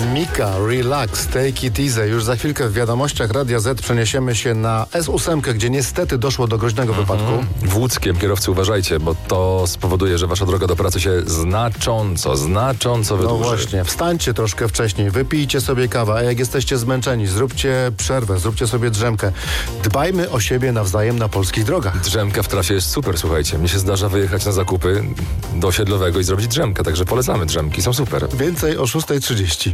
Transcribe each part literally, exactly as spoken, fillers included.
Mika, Relax, Take It Easy. Już za chwilkę w wiadomościach Radia Z przeniesiemy się na S osiem, gdzie niestety doszło do groźnego mm-hmm. wypadku. W Łódzkiem, kierowcy, uważajcie, bo to spowoduje, że wasza droga do pracy się znacząco, znacząco wydłuży. No właśnie, wstańcie troszkę wcześniej, wypijcie sobie kawę, a jak jesteście zmęczeni, zróbcie przerwę, zróbcie sobie drzemkę. Dbajmy o siebie nawzajem na polskich drogach. Drzemka w trasie jest super, słuchajcie. Mnie się zdarza wyjechać na zakupy do osiedlowego i zrobić drzemkę, także polecamy, drzemki są super. Więcej o szósta trzydzieści.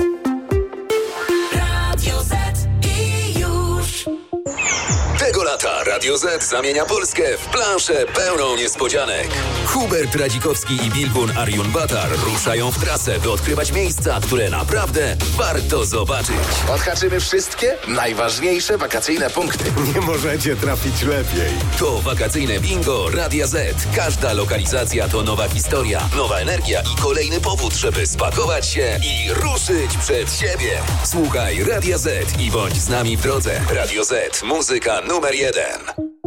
Radio Z i już. Tego lata Radio Z zamienia Polskę w planszę pełną niespodzianek. Hubert Radzikowski i Bilgun Arjun-Batar ruszają w trasę, by odkrywać miejsca, które naprawdę warto zobaczyć. Odhaczymy wszystkie najważniejsze wakacyjne punkty. Nie możecie trafić lepiej. To wakacyjne bingo Radia Z. Każda lokalizacja to nowa historia, nowa energia i kolejny powód, żeby spakować się i ruszyć przed siebie. Słuchaj Radia Z i bądź z nami w drodze. Radio Z. Muzyka numer jeden.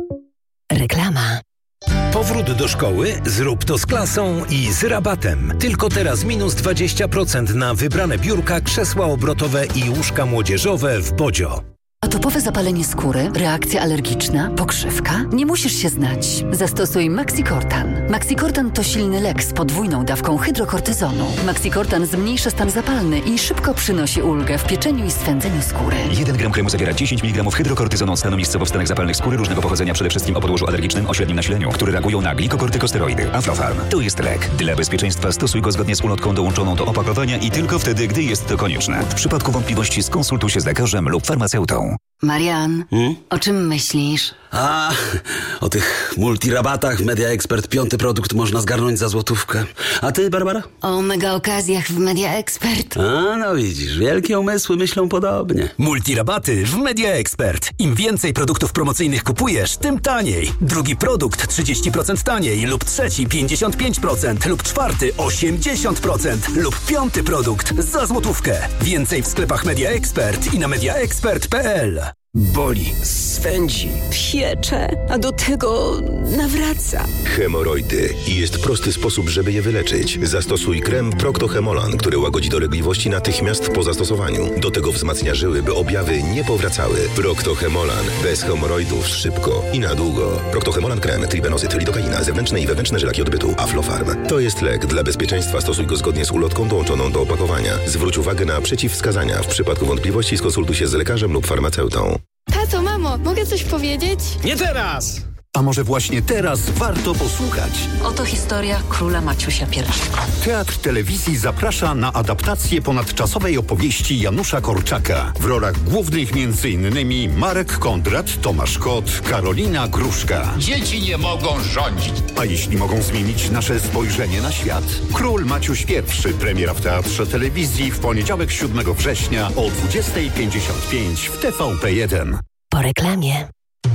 Reklama. Powrót do szkoły? Zrób to z klasą i z rabatem. Tylko teraz minus dwadzieścia procent na wybrane biurka, krzesła obrotowe i łóżka młodzieżowe w Bodzio. Atopowe zapalenie skóry, reakcja alergiczna, pokrzywka? Nie musisz się znać. Zastosuj Maxicortan. Maxicortan to silny lek z podwójną dawką hydrokortyzonu. Maxicortan zmniejsza stan zapalny i szybko przynosi ulgę w pieczeniu i swędzeniu skóry. jeden gram kremu zawiera dziesięć miligramów hydrokortyzonu od stanu miejscowo-wstanek zapalnych skóry różnego pochodzenia, przede wszystkim o podłożu alergicznym o średnim nasileniu, które reagują na glikokortykosteroidy. Aflofarm. To jest lek. Dla bezpieczeństwa stosuj go zgodnie z ulotką dołączoną do opakowania i tylko wtedy, gdy jest to konieczne. W przypadku wątpliwości skonsultuj się z lekarzem lub farmaceutą. Marian, Hmm? o czym myślisz? A, o tych multirabatach w Media Expert piąty produkt można zgarnąć za złotówkę. A ty, Barbara? O mega okazjach w Media Expert. A, no widzisz, wielkie umysły myślą podobnie. Multirabaty w Media Expert. Im więcej produktów promocyjnych kupujesz, tym taniej. Drugi produkt trzydzieści procent taniej lub trzeci pięćdziesiąt pięć procent lub czwarty osiemdziesiąt procent lub piąty produkt za złotówkę. Więcej w sklepach Media Expert i na mediaexpert kropka p l. Boli, swędzi, piecze, a do tego nawraca. Hemoroidy. I jest prosty sposób, żeby je wyleczyć. Zastosuj krem Procto-Hemolan, który łagodzi dolegliwości natychmiast po zastosowaniu. Do tego wzmacnia żyły, by objawy nie powracały. Procto-Hemolan. Bez hemoroidów szybko i na długo. Procto-Hemolan krem, tribenozyt, lidokaina, zewnętrzne i wewnętrzne żylaki odbytu. Aflofarm. To jest lek. Dla bezpieczeństwa stosuj go zgodnie z ulotką dołączoną do opakowania. Zwróć uwagę na przeciwwskazania. W przypadku wątpliwości skonsultuj się z lekarzem lub farmaceutą. Tato, mamo, mogę coś powiedzieć? Nie teraz! A może właśnie teraz warto posłuchać? Oto historia króla Maciusia I. Teatr Telewizji zaprasza na adaptację ponadczasowej opowieści Janusza Korczaka. W rolach głównych między innymi Marek Kondrat, Tomasz Kot, Karolina Gruszka. Dzieci nie mogą rządzić. A jeśli mogą zmienić nasze spojrzenie na świat? Król Maciuś I. Premiera w Teatrze Telewizji w poniedziałek siódmego września o dwudziesta pięćdziesiąt pięć w T V P jeden. Po reklamie.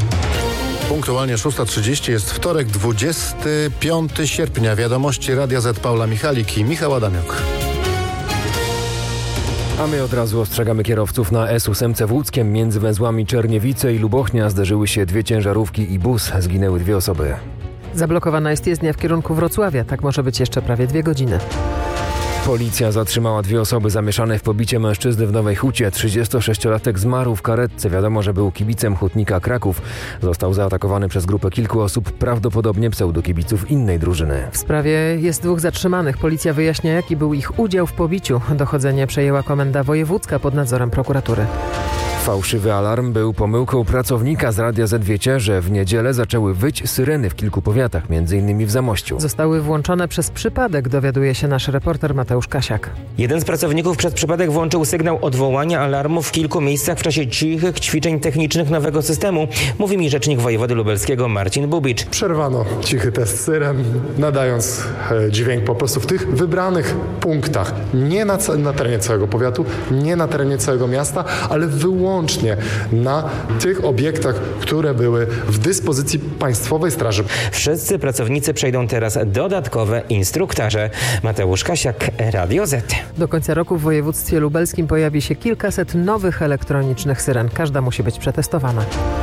Punktualnie szósta trzydzieści jest wtorek, dwudziestego piątego sierpnia. Wiadomości Radia Z. Paula Michalik i Michał Adamiuk. A my od razu ostrzegamy kierowców na S osiem w Łódzkiem. Między węzłami Czerniewice i Lubochnia zderzyły się dwie ciężarówki i bus. Zginęły dwie osoby. Zablokowana jest jezdnia w kierunku Wrocławia. Tak może być jeszcze prawie dwie godziny. Policja zatrzymała dwie osoby zamieszane w pobicie mężczyzny w Nowej Hucie. trzydziestosześciolatek zmarł w karetce. Wiadomo, że był kibicem Hutnika Kraków. Został zaatakowany przez grupę kilku osób, prawdopodobnie pseudokibiców innej drużyny. W sprawie jest dwóch zatrzymanych. Policja wyjaśnia, jaki był ich udział w pobiciu. Dochodzenie przejęła Komenda Wojewódzka pod nadzorem prokuratury. Fałszywy alarm był pomyłką pracownika z Radia Z. Wiecie, że w niedzielę zaczęły wyć syreny w kilku powiatach, między innymi w Zamościu. Zostały włączone przez przypadek, dowiaduje się nasz reporter Mateusz Kasiak. Jeden z pracowników przez przypadek włączył sygnał odwołania alarmu w kilku miejscach w czasie cichych ćwiczeń technicznych nowego systemu, mówi mi rzecznik wojewody lubelskiego Marcin Bubicz. Przerwano cichy test syren, nadając dźwięk po prostu w tych wybranych punktach. Nie na, na terenie całego powiatu, nie na terenie całego miasta, ale wyłącznie na tych obiektach, które były w dyspozycji Państwowej Straży. Wszyscy pracownicy przejdą teraz dodatkowe instruktaże. Mateusz Kasiak, Radio Z. Do końca roku w województwie lubelskim pojawi się kilkaset nowych elektronicznych syren. Każda musi być przetestowana.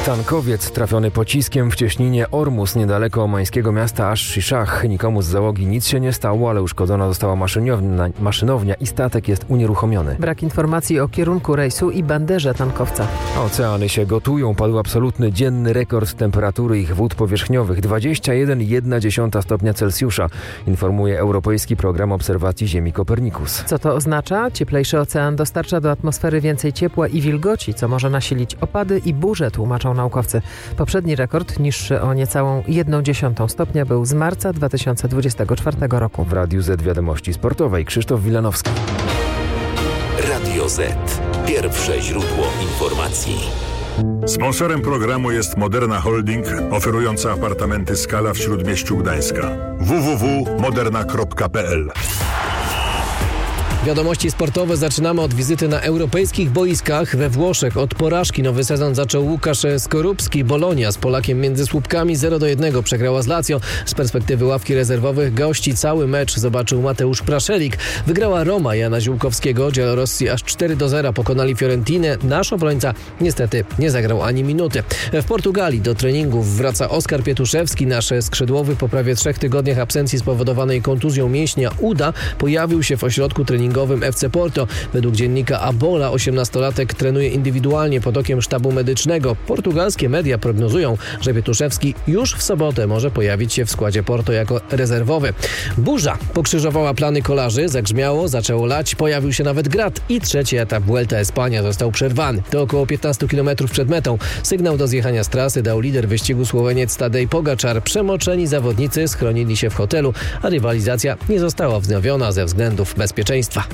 Tankowiec trafiony pociskiem w cieśninie Ormus niedaleko omańskiego miasta Asz-Shiszach. Nikomu z załogi nic się nie stało, ale uszkodzona została maszynownia, maszynownia i statek jest unieruchomiony. Brak informacji o kierunku rejsu i banderze tankowca. Oceany się gotują. Padł absolutny dzienny rekord temperatury ich wód powierzchniowych. dwadzieścia jeden przecinek jedna stopnia Celsjusza, informuje Europejski Program Obserwacji Ziemi Kopernikus. Co to oznacza? Cieplejszy ocean dostarcza do atmosfery więcej ciepła i wilgoci, co może nasilić opady i burze, tłumaczą naukowcy. Poprzedni rekord, niższy o niecałą jedną dziesiątą stopnia, był z marca dwa tysiące dwudziestego czwartego roku. W Radiu Z Wiadomości Sportowej Krzysztof Wilanowski. Radio Z. Pierwsze źródło informacji. Sponsorem programu jest Moderna Holding, oferująca apartamenty Skala w Śródmieściu Gdańska. w w w kropka moderna kropka p l. Wiadomości sportowe zaczynamy od wizyty na europejskich boiskach we Włoszech. Od porażki nowy sezon zaczął Łukasz Skorupski. Bolonia z Polakiem między słupkami zero do jednego przegrała z Lazio. Z perspektywy ławki rezerwowych gości cały mecz zobaczył Mateusz Praszelik. Wygrała Roma Jana Ziółkowskiego. Giallorossi aż cztery do zera pokonali Fiorentinę. Nasz obrońca niestety nie zagrał ani minuty. W Portugalii do treningów wraca Oskar Pietuszewski. Nasz skrzydłowy po prawie trzech tygodniach absencji spowodowanej kontuzją mięśnia uda pojawił się w ośrodku treningowym F C Porto. Według dziennika Abola osiemnastolatek trenuje indywidualnie pod okiem sztabu medycznego. Portugalskie media prognozują, że Pietuszewski już w sobotę może pojawić się w składzie Porto jako rezerwowy. Burza pokrzyżowała plany kolarzy, zagrzmiało, zaczęło lać, pojawił się nawet grad i trzeci etap Vuelta Espania został przerwany. To około piętnaście kilometrów przed metą. Sygnał do zjechania z trasy dał lider wyścigu Słoweniec Tadej Pogaczar. Przemoczeni zawodnicy schronili się w hotelu, a rywalizacja nie została wznowiona ze względów bezpieczeństwa.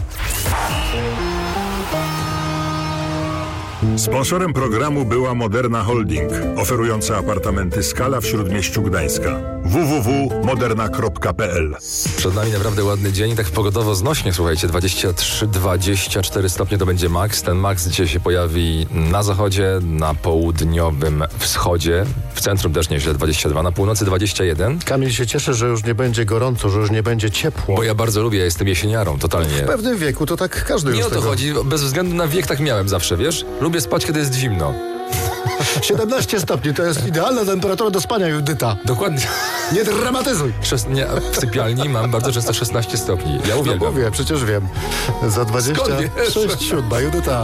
Sponsorem programu była Moderna Holding, oferująca apartamenty Skala w Śródmieściu Gdańska. w w w kropka moderna kropka p l. Przed nami naprawdę ładny dzień, tak pogodowo znośnie, słuchajcie, dwadzieścia trzy dwadzieścia cztery stopnie to będzie maks. Ten maks dzisiaj się pojawi na zachodzie, na południowym wschodzie, w centrum też nieźle dwadzieścia dwa, na północy dwadzieścia jeden. Kamil się cieszy, że już nie będzie gorąco, że już nie będzie ciepło. Bo ja bardzo lubię, ja jestem jesieniarą, totalnie. W pewnym wieku to tak każdy Nie już o to tego... chodzi, bez względu na wiek tak miałem zawsze, wiesz? Lubię spać, kiedy jest zimno. siedemnaście stopni to jest idealna temperatura do spania, Judyta. Dokładnie. Nie dramatyzuj. Szes... Nie, w sypialni mam bardzo często szesnaście stopni. Ja uwielbiam. No mówię, przecież wiem. Za dwadzieścia sześć siódma, Judyta.